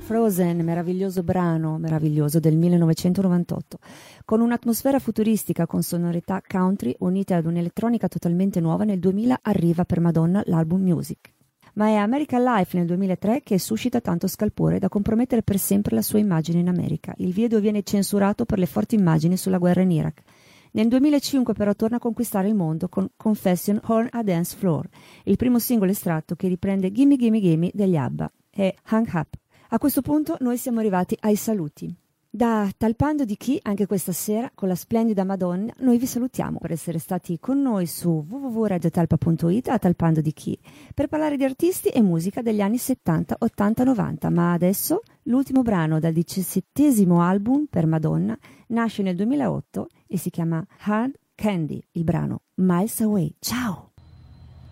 Frozen, meraviglioso brano, meraviglioso, del 1998, con un'atmosfera futuristica con sonorità country unite ad un'elettronica totalmente nuova. Nel 2000 arriva per Madonna l'album Music. Ma è American Life nel 2003 che suscita tanto scalpore da compromettere per sempre la sua immagine in America. Il video viene censurato per le forti immagini sulla guerra in Iraq. Nel 2005 però torna a conquistare il mondo con Confession on a Dance Floor, il primo singolo estratto che riprende Gimme Gimme Gimme degli ABBA e Hang Up. A questo punto noi siamo arrivati ai saluti. Da Talpando di Chi, anche questa sera, con la splendida Madonna, noi vi salutiamo per essere stati con noi su www.radiotalpa.it a Talpando di Chi, per parlare di artisti e musica degli anni 70, 80, 90. Ma adesso l'ultimo brano dal 17° album per Madonna nasce nel 2008 e si chiama Hard Candy, il brano Miles Away. Ciao!